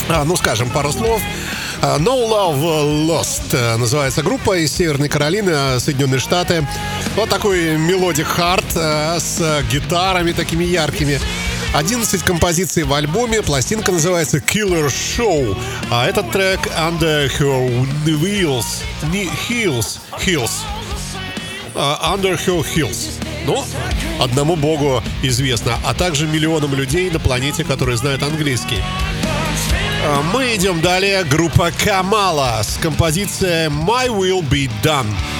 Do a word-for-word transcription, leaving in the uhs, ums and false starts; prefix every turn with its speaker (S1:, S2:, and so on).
S1: А, ну, скажем, пару слов. No Love Lost называется группа из Северной Каролины, Соединенные Штаты. Вот такой мелодик хард с гитарами такими яркими. одиннадцать композиций в альбоме. Пластинка называется Killer Show. А этот трек Under Her Wheels. Heels. Heels. Uh, Under Her Heels. Ну, одному богу известно, а также миллионам людей на планете, которые знают английский. Мы идем далее. Группа Камала с композицией My Will Be Done.